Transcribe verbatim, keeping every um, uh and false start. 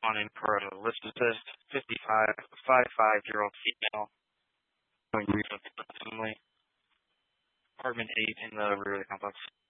responding for a lift assist, fifty-five, five-five-year-old female, going brief of family, apartment eight in the rear of the complex.